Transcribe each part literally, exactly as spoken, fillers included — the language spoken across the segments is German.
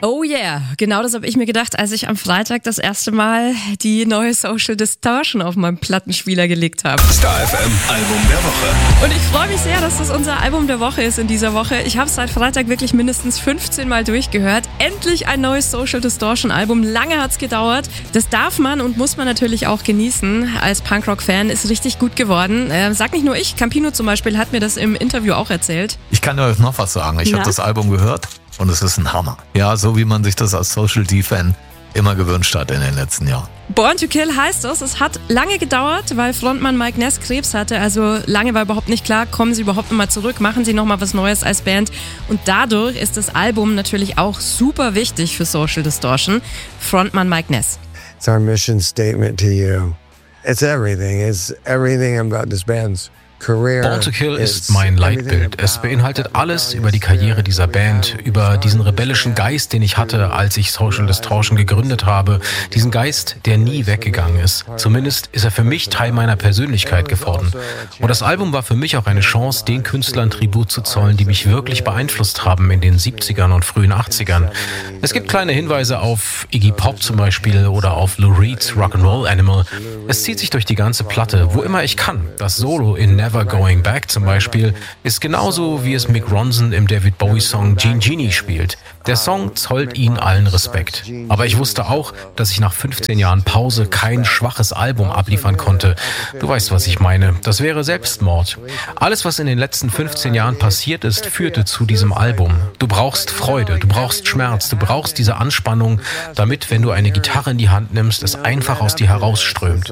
Oh yeah, genau das habe ich mir gedacht, als ich am Freitag das erste Mal die neue Social Distortion auf meinem Plattenspieler gelegt habe. Star F M Album der Woche. Und ich freue mich sehr, dass das unser Album der Woche ist in dieser Woche. Ich habe es seit Freitag wirklich mindestens fünfzehn Mal durchgehört. Endlich ein neues Social Distortion Album. Lange hat's gedauert. Das darf man und muss man natürlich auch genießen. Als Punkrock-Fan ist richtig gut geworden. Äh, sag nicht nur ich, Campino zum Beispiel hat mir das im Interview auch erzählt. Ich kann euch noch was sagen. Ich habe das Album gehört und es ist ein Hammer. Ja, so wie man sich das als Social D-Fan immer gewünscht hat in den letzten Jahren. Born to Kill heißt es. Es hat lange gedauert, weil Frontmann Mike Ness Krebs hatte. Also lange war überhaupt nicht klar, kommen sie überhaupt nochmal zurück, machen sie nochmal was Neues als Band. Und dadurch ist das Album natürlich auch super wichtig für Social Distortion. Frontmann Mike Ness. It's our mission statement to you. It's everything. It's everything about this band's career. Born to Kill ist mein Leitbild. Es beinhaltet alles über die Karriere dieser Band, über diesen rebellischen Geist, den ich hatte, als ich Social Distortion gegründet habe. Diesen Geist, der nie weggegangen ist. Zumindest ist er für mich Teil meiner Persönlichkeit geworden. Und das Album war für mich auch eine Chance, den Künstlern Tribut zu zollen, die mich wirklich beeinflusst haben in den siebzigern und frühen achtzigern. Es gibt kleine Hinweise auf Iggy Pop zum Beispiel oder auf Lou Reeds Rock'n'Roll Animal. Es zieht sich durch die ganze Platte, wo immer ich kann. Das Solo in Never Going Back zum Beispiel ist genauso, wie es Mick Ronson im David Bowie-Song Gene Genie spielt. Der Song zollt ihnen allen Respekt. Aber ich wusste auch, dass ich nach fünfzehn Jahren Pause kein schwaches Album abliefern konnte. Du weißt, was ich meine. Das wäre Selbstmord. Alles, was in den letzten fünfzehn Jahren passiert ist, führte zu diesem Album. Du brauchst Freude, du brauchst Schmerz, du brauchst diese Anspannung, damit, wenn du eine Gitarre in die Hand nimmst, es einfach aus dir herausströmt.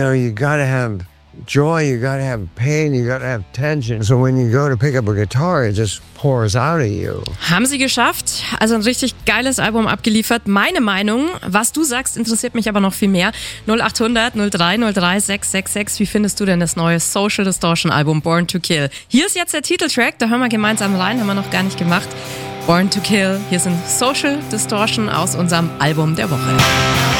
Joy, you gotta have pain, you gotta have tension. So when you go to pick up a guitar, it just pours out of you. Haben sie geschafft. Also ein richtig geiles Album abgeliefert. Meine Meinung, was du sagst, interessiert mich aber noch viel mehr. null acht hundert null drei null drei sechs sechs sechs. Wie findest du denn das neue Social Distortion Album Born to Kill? Hier ist jetzt der Titeltrack, da hören wir gemeinsam rein, haben wir noch gar nicht gemacht. Born to Kill. Hier sind Social Distortion aus unserem Album der Woche.